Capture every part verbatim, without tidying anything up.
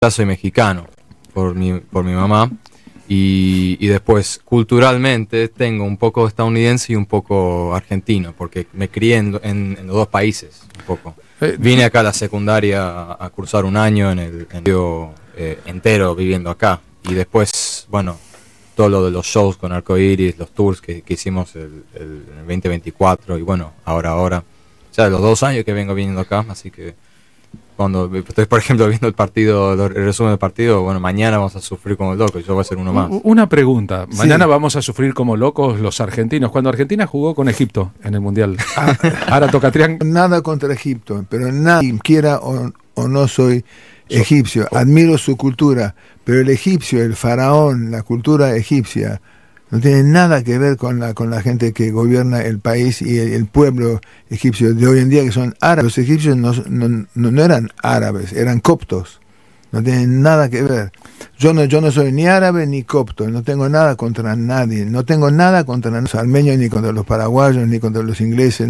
soy mexicano por mi, por mi mamá y, y después culturalmente tengo un poco estadounidense y un poco argentino porque me crié en, en, en los dos países un poco. Eh, Vine acá a la secundaria a, a cursar un año en el, en el eh, entero viviendo acá y después, bueno, todo lo de los shows con Arcoiris, los tours que, que hicimos el, el, el veinte veinticuatro y bueno, ahora, ahora, ya de los dos años que vengo viniendo acá, así que cuando estoy, por ejemplo, viendo el partido, el resumen del partido, bueno, mañana vamos a sufrir como locos, yo voy a ser uno más. Una pregunta, mañana Sí. vamos a sufrir como locos los argentinos, cuando Argentina jugó con Egipto en el Mundial. Ahora toca triángulo. Nada contra Egipto, pero nadie quiera o, o no soy egipcio, admiro su cultura, pero el egipcio, el faraón, la cultura egipcia, no tiene nada que ver con la con la gente que gobierna el país y el, el pueblo egipcio de hoy en día, que son árabes. Los egipcios no, no, no, no eran árabes, eran coptos. No tienen nada que ver. Yo no yo no soy ni árabe ni copto, no tengo nada contra nadie, no tengo nada contra los armenios, ni contra los paraguayos, ni contra los ingleses.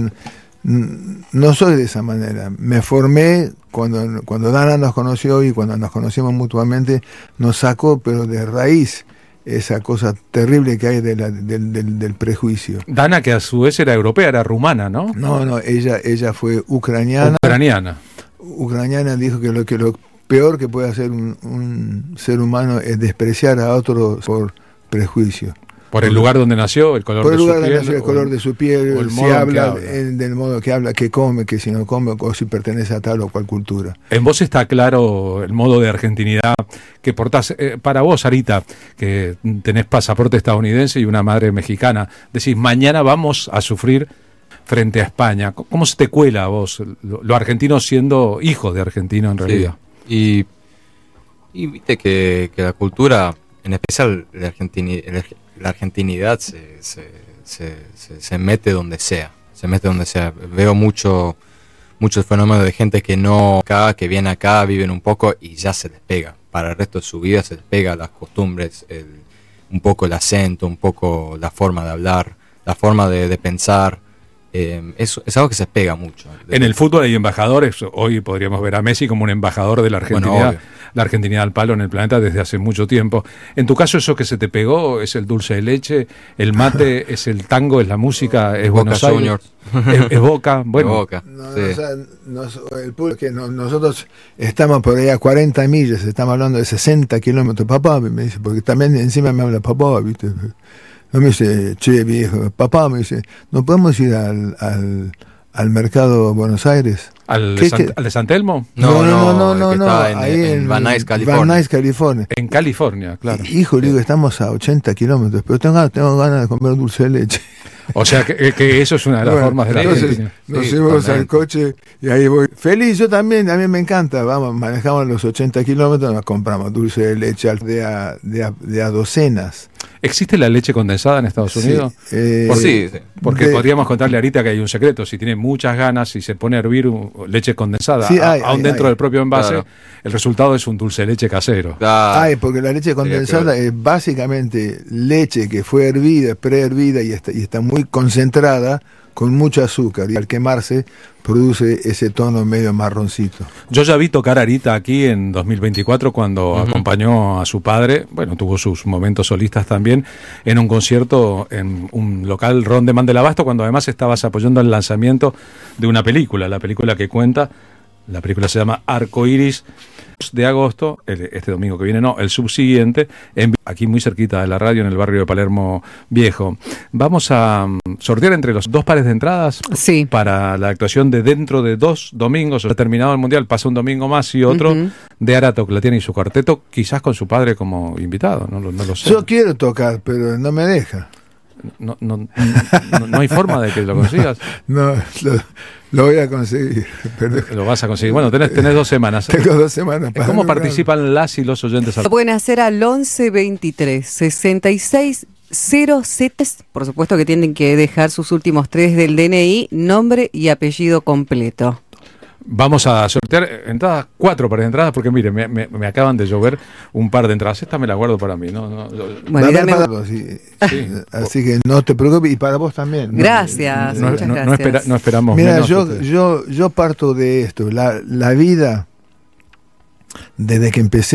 No soy de esa manera. Me formé cuando, cuando Dana nos conoció y cuando nos conocimos mutuamente, nos sacó, pero de raíz, esa cosa terrible que hay de la, del, del, del prejuicio. Dana, que a su vez era europea, era rumana, ¿no? No, no, ella, ella fue ucraniana. Ucraniana. Ucraniana dijo que lo que lo peor que puede hacer un, un ser humano es despreciar a otros por prejuicio. Por el lugar donde nació, el color Por el de lugar su donde piel. nació, el color de su piel, o el si modo en que habla, habla. en- del modo que habla, que come, que si no come, o si pertenece a tal o cual cultura. En vos está claro el modo de argentinidad que portás. Eh, para vos, Sarita, que tenés pasaporte estadounidense y una madre mexicana, decís, mañana vamos a sufrir frente a España. ¿Cómo se te cuela a vos lo, lo argentino siendo hijo de argentino en realidad? Sí. Y, y viste que, que la cultura, en especial la, argentini, la argentinidad, se, se, se, se, se mete donde sea. Se mete donde sea. Veo mucho, mucho fenómeno de gente que no acá, que viene acá, viven un poco y ya se les pega. Para el resto de su vida se les pega las costumbres, el, un poco el acento, un poco la forma de hablar, la forma de, de pensar. Eh, es, es algo que se pega mucho. En el fútbol hay embajadores. Hoy podríamos ver a Messi como un embajador de la argentinidad, Bueno, la argentinidad al palo en el planeta desde hace mucho tiempo. En tu caso, eso que se te pegó es el dulce de leche, el mate, es el tango, es la música, es Boca Buenos Aires, Juniors. es, es Boca. Bueno, De Boca, No, sí. o sea, nos- el público que no- nosotros estamos por ahí a cuarenta millas, estamos hablando de sesenta kilómetros. Papá, me dice, porque también encima me habla papá, ¿viste? No me dice, che, viejo, papá, me dice, ¿no podemos ir al, al, al mercado Buenos Aires? al, ¿Qué- de San, qué? al de San Telmo, No, no, no, el no, que no, está en- ahí en Van Nuys, California. Van Nuys, California. en California, claro. Hijo, le digo, estamos a ochenta kilómetros, pero tengo, tengo ganas de comer dulce de leche. O sea que, que eso es una de las Bueno, formas de la entonces, Argentina. nos Sí, subimos al totalmente. coche y ahí voy. Feliz, yo también, a mí me encanta. Vamos, manejamos los ochenta kilómetros, nos compramos dulce de leche al- de a, de a, de a docenas. ¿Existe la leche condensada en Estados Unidos? Sí, eh, Por sí, sí. Porque de- podríamos contarle ahorita que hay un secreto. Si tiene muchas ganas y se pone a hervir un- leche condensada, Sí, a- hay, aún hay, dentro hay. del propio envase, Claro. el resultado es un dulce de leche casero. Claro. Ay, porque la leche condensada es básicamente leche que fue hervida, prehervida y está, y está muy concentrada con mucho azúcar. Y al quemarse produce ese tono medio marroncito. Yo ya vi tocar a Arita aquí en dos mil veinticuatro cuando Ujú. acompañó a su padre, bueno, tuvo sus momentos solistas también, en un concierto en un local Ron de Man del Abasto, cuando además estabas apoyando el lanzamiento de una película, la película que cuenta, la película se llama Arcoiris, de agosto, el- este domingo que viene, no, el subsiguiente, en- aquí muy cerquita de la radio, en el barrio de Palermo Viejo. Vamos a mm, sortear entre los dos pares de entradas Sí. para la actuación de dentro de dos domingos. Ha terminado el Mundial, pasa un domingo más y otro, Ujú. de Ara Toclatiani y su cuarteto, quizás con su padre como invitado, no, lo- no lo sé. Yo quiero tocar, pero no me deja. No, no, no, no hay forma de que lo consigas. No, lo, lo voy a conseguir. Pero Lo vas a conseguir. Bueno, tenés, tenés dos semanas. tengo dos semanas para ¿Cómo lograrlo. participan las y los oyentes? al- Lo pueden hacer al once veintitrés sesenta y seis cero siete. Por supuesto que tienen que dejar sus últimos tres del D N I, nombre y apellido completo. Vamos a sortear entradas, cuatro para entradas, porque mire, me, me- me acaban de llover un par de entradas. Esta me la guardo para mí, ¿no? no, yo- Bueno, Va y a haber dame- para vos, sí. Sí. Así que no te preocupes, y para vos también. Gracias. no, muchas no- no gracias. espera- no esperamos Mira, menos. yo, ustedes. yo, yo parto de esto. La, la vida, desde que empecé